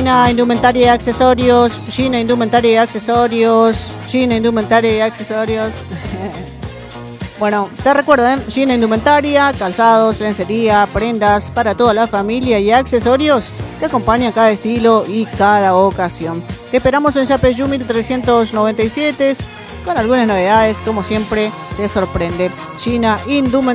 China Indumentaria y Accesorios, China Indumentaria y Accesorios, China Indumentaria y Accesorios. Bueno, te recuerdo, China Indumentaria, calzados, lencería, prendas para toda la familia y accesorios que acompañan cada estilo y cada ocasión. Te esperamos en Yapeyú 1397 con algunas novedades, como siempre te sorprende. China Indumentaria.